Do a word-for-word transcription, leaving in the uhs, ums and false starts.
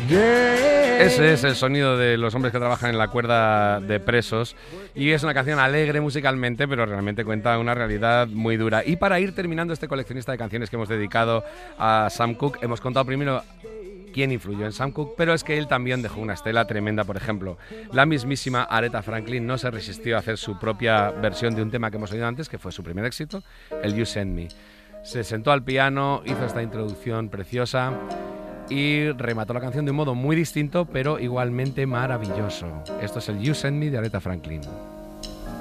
Ese es el sonido de los hombres que trabajan en la cuerda de presos y es una canción alegre musicalmente, pero realmente cuenta una realidad muy dura. Y para ir terminando este coleccionista de canciones que hemos dedicado a Sam Cooke, hemos contado primero quién influyó en Sam Cooke, pero es que él también dejó una estela tremenda. Por ejemplo, la mismísima Aretha Franklin no se resistió a hacer su propia versión de un tema que hemos oído antes, que fue su primer éxito, el You Send Me. Se sentó al piano, hizo esta introducción preciosa y remató la canción de un modo muy distinto, pero igualmente maravilloso. Esto es el You Send Me de Aretha Franklin.